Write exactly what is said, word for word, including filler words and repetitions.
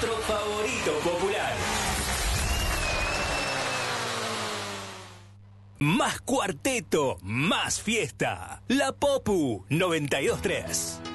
nuestro favorito popular. Más cuarteto, más fiesta. La Popu noventa y dos tres.